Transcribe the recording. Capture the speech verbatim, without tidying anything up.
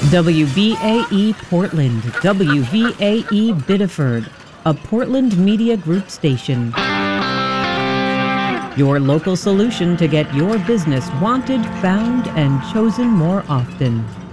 W V A E Portland, W V A E Biddeford, a Portland Media Group station. Your local solution to get your business wanted, found, and chosen more often.